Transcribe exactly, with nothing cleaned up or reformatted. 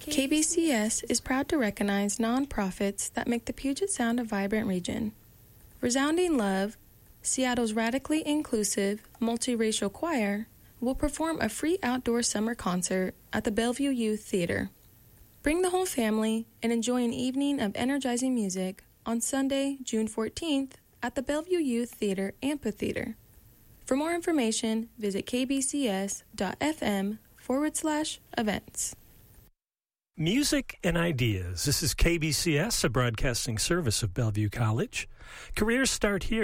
K B C S is proud to recognize nonprofits that make the Puget Sound a vibrant region. Resounding Love, Seattle's radically inclusive, multiracial choir, will perform a free outdoor summer concert at the Bellevue Youth Theater. Bring the whole family and enjoy an evening of energizing music on Sunday, June fourteenth at the Bellevue Youth Theater Amphitheater. For more information, visit kbcs.fm forward slash events. Music and Ideas. This is K B C S, a broadcasting service of Bellevue College. Careers start here.